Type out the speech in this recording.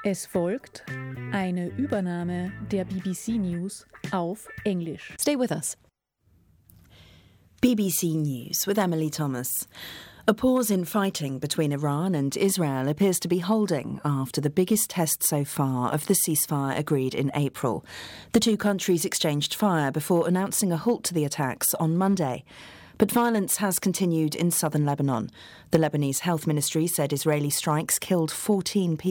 Es folgt eine Übernahme der BBC News auf Englisch. Stay with us. BBC News with Emily Thomas. A pause in fighting between Iran and Israel appears to be holding after the biggest test so far of the ceasefire agreed in April. The two countries exchanged fire before announcing a halt to the attacks on Monday. But violence has continued in southern Lebanon. The Lebanese Health Ministry said Israeli strikes killed 14 people.